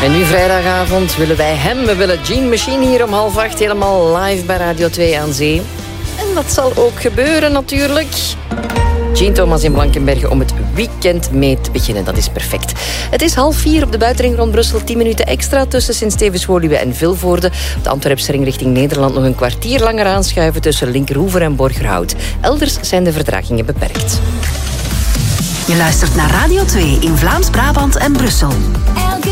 En nu vrijdagavond willen wij hem. We willen Gene Machine hier om 7:30 helemaal live bij Radio 2 aan Zee. En dat zal ook gebeuren natuurlijk. Gene Thomas in Blankenberge om het weekend mee te beginnen. Dat is perfect. Het is 3:30 op de buitenring rond Brussel. 10 minuten extra tussen Sint-Stevens-Woluwe en Vilvoorde. Op de Antwerpse ring richting Nederland nog een kwartier langer aanschuiven tussen Linkerhoever en Borgerhout. Elders zijn de vertragingen beperkt. Je luistert naar Radio 2 in Vlaams-Brabant en Brussel.